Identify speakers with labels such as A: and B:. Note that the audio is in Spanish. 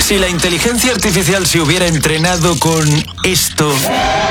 A: Si la inteligencia artificial se hubiera entrenado con esto...